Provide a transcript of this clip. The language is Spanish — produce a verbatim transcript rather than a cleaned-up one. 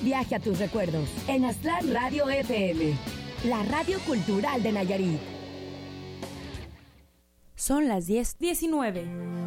Viaje a tus recuerdos en Aztlán Radio F M, la radio cultural de Nayarit. Son las diez diecinueve.